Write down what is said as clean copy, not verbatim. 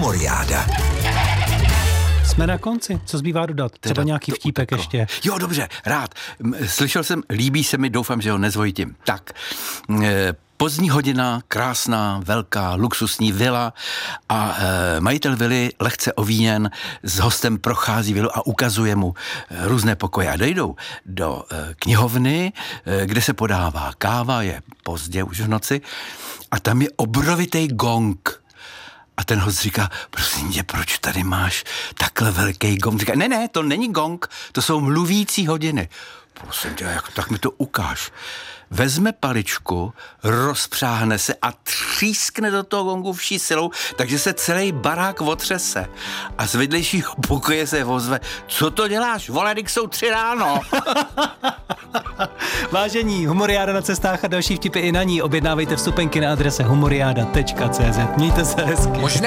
Humoriáda. Jsme na konci, co zbývá dodat? Třeba Teda nějaký vtípek ještě. Jo, dobře, rád. Slyšel jsem, líbí se mi, doufám, že ho nezvojitím. Tak, pozdní hodina, krásná, velká, luxusní vila a majitel vily lehce ovíněn s hostem prochází vilu a ukazuje mu různé pokoje. A dojdou do knihovny, kde se podává káva, je pozdě už v noci a tam je obrovitý gong. A ten host říká, prosím tě, proč tady máš takhle velký gong? Říká, ne, to není gong, to jsou mluvící hodiny. Prosím tě, tak mi to ukáž. Vezme paličku, rozpřáhne se a třískne do toho gongu vší silou, takže se celý barák otřese. A z vedlejšího pokoje se ozve, co to děláš? Vole, když jsou 3 ráno. Vážení, Humoriáda na cestách a další vtipy i na ní objednávejte vstupenky na adrese humoriada.cz. Mějte se hezky.